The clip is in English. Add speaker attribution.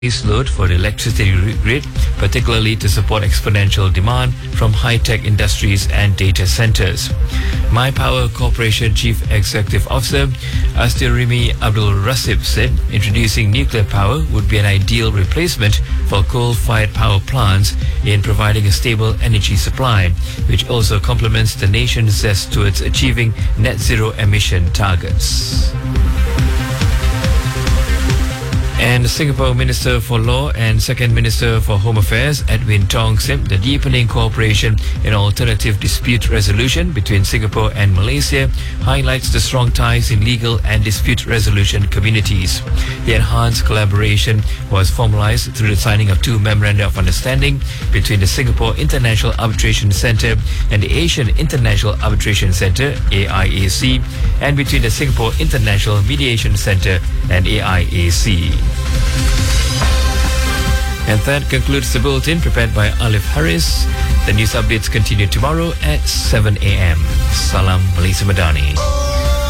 Speaker 1: base load for the electricity grid, particularly to support exponential demand from high-tech industries and data centers. My Power Corporation Chief Executive Officer Astirimi Abdul Rasib said introducing nuclear power would be an ideal replacement for coal-fired power plants in providing a stable energy supply, which also complements the nation's zest towards achieving net zero emission targets. And the Singapore Minister for Law and Second Minister for Home Affairs, Edwin Tong, said the deepening cooperation in alternative dispute resolution between Singapore and Malaysia highlights the strong ties in legal and dispute resolution communities. The enhanced collaboration was formalized through the signing of two memoranda of understanding between the Singapore International Arbitration Centre and the Asian International Arbitration Centre, AIAC, and between the Singapore International Mediation Centre and AIAC. And that concludes the bulletin prepared by Alif Harris. The news updates continue tomorrow at 7 a.m. Salam Malaysia Madani.